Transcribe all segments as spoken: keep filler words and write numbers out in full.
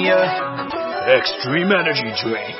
Mania Extreme Energy Drink.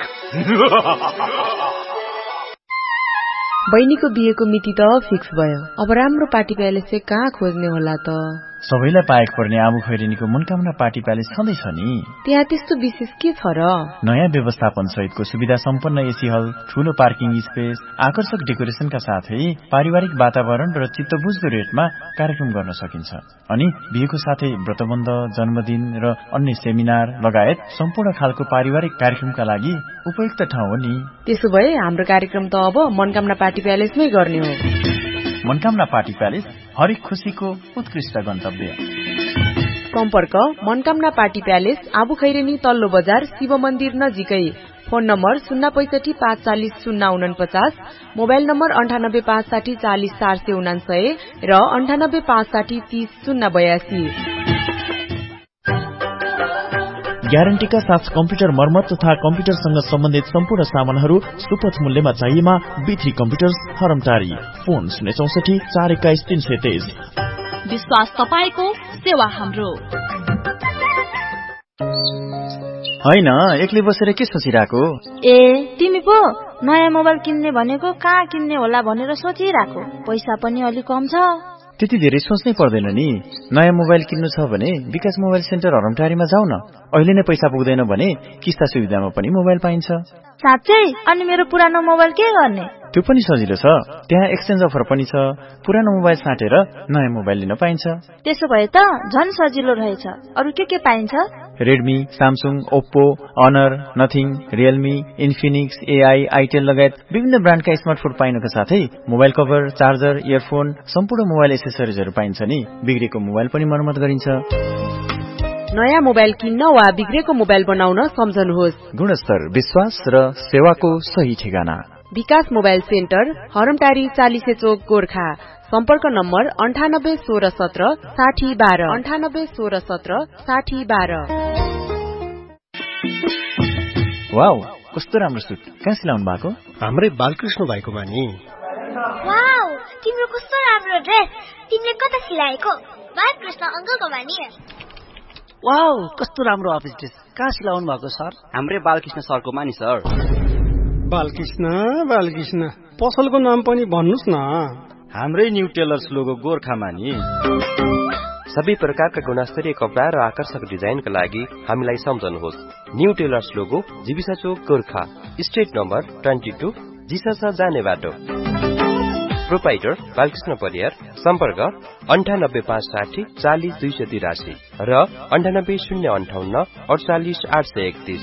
बहिनीको बिहेको मिति त फिक्स भयो। अब राम्रो पार्टी प्यालेस चाहिँ कहाँ खोज्ने होला त? सबैलाई पाएको पर्ने आबु खैरेनीको मनकामना पार्टी प्यालेस छँदैछ नि। त्यहाँ त्यस्तो विशेष के छ र? नयाँ व्यवस्थापन सहितको सुविधा सम्पन्न एसी हल, ठूलो पार्किङ स्पेस, आकर्षक डेकोरेसनका साथै पारिवारिक वातावरण र चित्तबुझ्दो रेटमा कार्यक्रम गर्न सकिन्छ। अनि बिहेको साथै व्रतबन्ध, जन्मदिन र अन्य सेमिनार लगायत सम्पूर्ण खालको पारिवारिक कार्यक्रमका लागि उपयुक्त ठाउँ हो नि। त्यसो भए हाम्रो कार्यक्रम त अब मनकामना पार्टी प्यालेसमै गर्ने हो। मनकामना पार्टी प्यालेस हरेक खुशीको उत्कृष्ट गन्तव्य। सम्पर्क मनकामना पार्टी प्यालेस, आबु खैरेनी तल्लो बजार, शिव मन्दिर नजिकै। फोन नम्बर शून्य पैसठी पाँच चालिस शून्य उनपचास, मोबाइल नम्बर अन्ठानब्बे पाँच साठी चालिस चार सय उनासय र अन्ठानब्बे पाँच साठी तीस शून्य बयासी। ग्यारेन्टीका साथ कम्प्युटर मर्मत तथा कम्प्युटरसँग सम्बन्धित सम्पूर्ण सामानहरू सुपथ मूल्यमा चाहिएमा बिथ्री कम्प्युटर्स हरमटारी। फोन शून्य चौसठी चार एक्काइस तीन सय तेइस। विश्वास तपाईको, सेवा हाम्रो। होइन, एक्लै बसेर के सोचिरहेको? ए तिमी पो नयाँ मोबाइल किन्ने भनेको कहाँ किन्ने होला भनेर सोचिरहेको। पैसा पनि अलि कम छ। त्यति धेरै सोच्नै पर्दैन नि। नयाँ मोबाइल किन्नु छ भने विकास मोबाइल सेन्टर हरमटारीमा जाऊ न। अहिले नै पैसा पुग्दैन भने किस्ता सुविधामा पनि मोबाइल पाइन्छ। साँच्चै? अनि मेरो पुरानो मोबाइल के गर्ने? त्यो पनि सजिलो छ। त्यहाँ एक्सचेन्ज अफर पनि छ। पुरानो मोबाइल साटेर नयाँ मोबाइल लिन पाइन्छ। त्यसो भए त झन् सजिलो रहेछ। अरु के के पाइन्छ? Redmi, Samsung, Oppo, honour, nothing, Realme, Infinix, AI, Itel लगायत विभिन्न ब्रान्डका स्मार्टफोन पाइनुका साथै मोबाइल कभर, चार्जर, इयरफोन, सम्पूर्ण मोबाइल एसेसरिजहरू पाइन्छ नि। बिग्रेको मोबाइल पनि मर्मत गरिन्छ। नयाँ मोबाइल किन्न वा बिग्रेको मोबाइल बनाउन सम्झनुहोस्। गुणस्तर, विश्वास र सेवाको सही ठेगाना विकास मोबाइल सेन्टर, हरमटारी, चालिसे चोक, गोर्खा। सम्पर्क नम्बर अन्ठानब्बे सोह्र सत्र साठी बाह्र अन्ठानब्बे सोह्र सत्र साठी बाह्र। वाउ, कस्तो राम्रो सुट। कहाँ सिलाउनु भएको? हाम्रै बालकृष्ण भाइको मानी। वाउ, तिम्रो कस्तो राम्रो ड्रेस। तिमीले कता सिलाएको? बालकृष्ण अंकलको मानी। वाउ, कस्तो राम्रो अफिस ड्रेस। कहाँ सिलाउनु भएको सर? हाम्रै बालकृष्ण सरको मानी सर। बालकृष्ण बालकृष्ण पसलको नाम पनि भन्नुस् न। हाम्रै न्यू टेलर्स लोगो गोर्खामा नि। सबै प्रकारका गुणस्तरीय कपडा र आकर्षक डिजाइनका लागि हामीलाई सम्झनुहोस्। न्यू टेलर्स लोगो, जीविसा चोक, गोर्खा। स्ट्रिट नम्बर बाइस, जिसासा जाने बाटो। प्रोपाइटर बालकृष्ण परियार। सम्पर्क अन्ठानब्बे पाँच साठी चालिस दुई सय तिरासी र अन्ठानब्बे शून्य अन्ठाउन्न अडचालिस आठ सय एकतिस।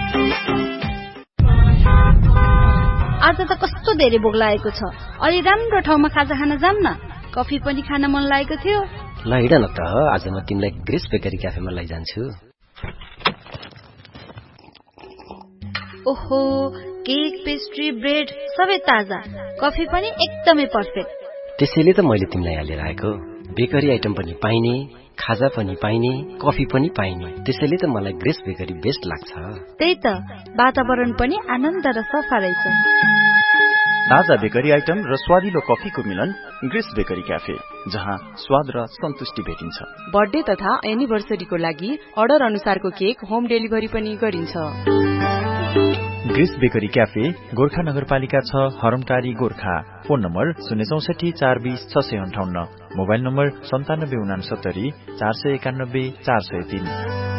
आज त कस्तो धेरै भोक लागेको छ। अलि राम्रो ठाउँमा खाजा खान जाम न। कफी पनि खान मन लागेको थियो। ल हिँड न त, आज म तिमीलाई ग्रेस बेकरी क्याफेमा लैजान्छु। ओहो, केक, पेस्ट्री, ब्रेड सबै ताजा। कफी पनि एकदमै पर्फेक्ट। त्यसैले त मैले तिमीलाई यहाँ लिएर आएको। बेकरी आइटम पनि पाइने, खाजा पनि पाइने, कफी पनि पाइने। त्यसैले त मलाई ग्रेस बेकरी बेस्ट लाग्छ। त्यही त, वातावरण पनि आनन्द र सफा रहेछ। ताजा बेकरी आइटम र स्वादिलो कफीको मिलन ग्रेस बेकरी क्याफे, जहाँ स्वाद र सन्तुष्टि भेटिन्छ। बर्थडे तथा एनिभर्सरीको लागि अर्डर अनुसारको केक होम डेलिभरी पनि गरिन्छ। ग्रेस बेकरी क्याफे, गोर्खा नगरपालिका छ, हरमटारी, गोर्खा। फोन नम्बर शून्य चौसठी चार बीस छ सय अन्ठाउन्न, मोबाइल नम्बर सन्तानब्बे उनासत्तरी चार सय एकानब्बे चार सय तीन।